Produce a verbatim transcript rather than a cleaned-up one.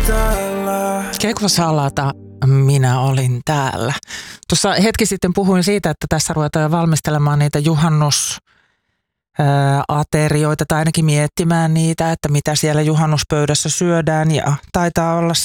täällä. Kekko Salata, minä olin täällä. Tuossa hetki sitten puhuin siitä, että tässä ruvetaan valmistelemaan niitä juhannusaterioita tai ainakin miettimään niitä, että mitä siellä juhannuspöydässä syödään ja taitaa olla